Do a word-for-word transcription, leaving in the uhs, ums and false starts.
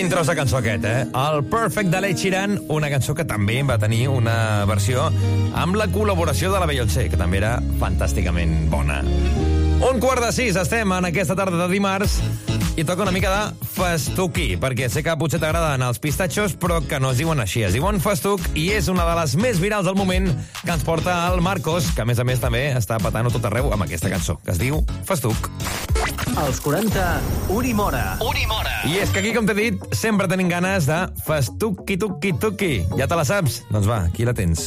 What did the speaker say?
Quin tros de cançó aquest, eh? El Perfect de l'Ed Sheeran, una cançó que també va tenir una versió amb la col·laboració de la Beyoncé, que també era fantàsticament bona. Un quart de sis, estem en aquesta tarda de dimarts i toca una mica de festuqui, perquè sé que potser t'agraden els pistatxos, però que no es diuen així, es diuen festuc, i és una de les més virals del moment que ens porta el Marcos, que a més a més també està patant-ho tot arreu amb aquesta cançó, que es diu Festuc. Als quaranta, Unimora. Unimora. I és que aquí, com t'he dit, sempre tenim ganes de festuqui-tuqui-tuqui. Ja te la saps? Doncs va, aquí la tens.